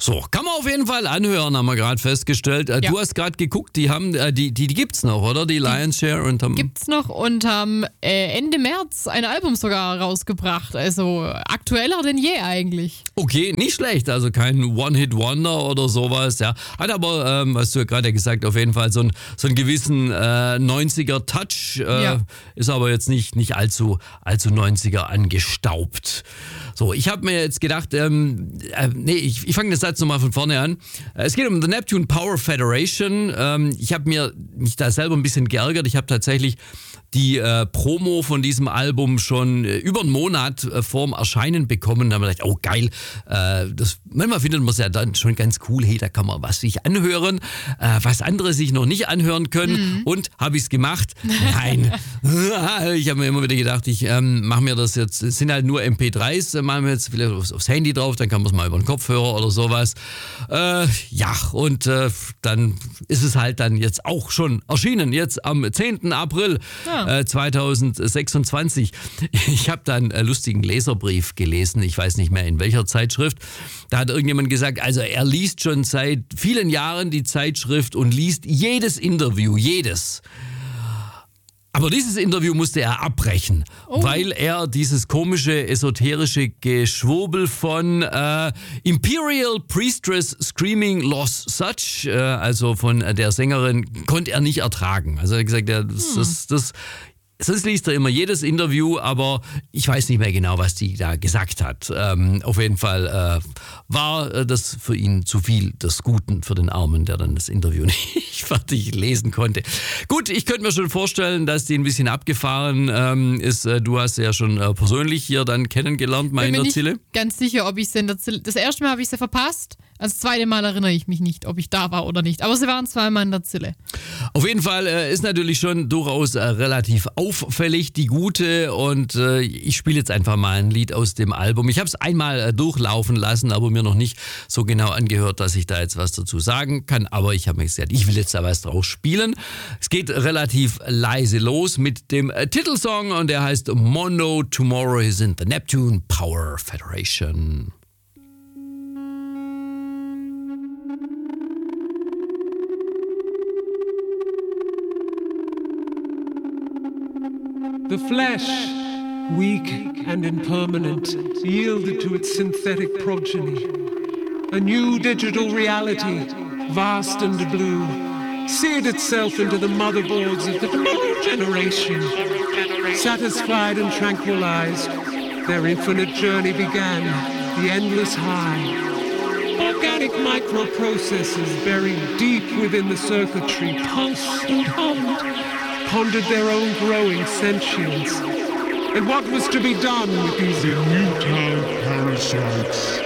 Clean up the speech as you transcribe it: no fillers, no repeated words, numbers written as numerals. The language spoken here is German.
So, kann man auf jeden Fall anhören, haben wir gerade festgestellt. Du hast gerade geguckt, die haben, die gibt's noch, oder? Die Lions Share und haben. Gibt's noch und haben Ende März ein Album sogar rausgebracht. Also aktueller denn je eigentlich. Okay, nicht schlecht, also kein One-Hit-Wonder oder sowas, ja. Hat aber, was du ja gerade gesagt, auf jeden Fall so einen gewissen 90er-Touch, ist aber jetzt nicht allzu 90er angestaubt. So, ich habe mir jetzt gedacht, ich fange den Satz nochmal von vorne an. Es geht um The Neptune Power Federation. Ich habe mich da selber ein bisschen geärgert. Ich habe tatsächlich die Promo von diesem Album schon über einen Monat vorm Erscheinen bekommen. Da habe ich gedacht, oh geil, manchmal findet man es ja dann schon ganz cool, hey, da kann man was sich anhören, was andere sich noch nicht anhören können. Und habe ich es gemacht? Nein. Ich habe mir immer wieder gedacht, ich mache mir das jetzt, es sind halt nur MP3s, machen wir jetzt vielleicht aufs Handy drauf, dann kann man es mal über den Kopfhörer oder sowas. Und dann ist es halt dann jetzt auch schon erschienen, jetzt am 10. April 2026. Ich habe da einen lustigen Leserbrief gelesen, ich weiß nicht mehr in welcher Zeitschrift. Da hat irgendjemand gesagt, also er liest schon seit vielen Jahren die Zeitschrift und liest jedes Interview, jedes. Aber dieses Interview musste er abbrechen, weil er dieses komische, esoterische Geschwurbel von Imperial Priestess Screaming Lost Such, also von der Sängerin, konnte er nicht ertragen. Also er hat gesagt, Sonst liest er immer jedes Interview, aber ich weiß nicht mehr genau, was die da gesagt hat. Auf jeden Fall war das für ihn zu viel des Guten für den Armen, der dann das Interview nicht fertig lesen konnte. Gut, ich könnte mir schon vorstellen, dass die ein bisschen abgefahren ist. Du hast sie ja schon persönlich hier dann kennengelernt, mal in der Zille. Ich bin mir nicht ganz sicher, ob ich sie in der Zille... Das erste Mal habe ich sie verpasst. Das zweite Mal erinnere ich mich nicht, ob ich da war oder nicht. Aber sie waren zweimal in der Zille. Auf jeden Fall ist natürlich schon durchaus relativ auffällig, die gute. Und ich spiele jetzt einfach mal ein Lied aus dem Album. Ich habe es einmal durchlaufen lassen, aber mir noch nicht so genau angehört, dass ich da jetzt was dazu sagen kann. Aber ich habe mir gesagt, ich will jetzt da was draus spielen. Es geht relativ leise los mit dem Titelsong und der heißt Mono Tomorrow is in the Neptune Power Federation. The flesh, weak and impermanent, yielded to its synthetic progeny. A new digital reality, vast and blue, seared itself into the motherboards of the new generation. Satisfied and tranquilized, their infinite journey began, the endless high. Organic microprocessors buried deep within the circuitry pulsed and hummed, pondered their own growing sentience. And what was to be done with these Mutant parasites?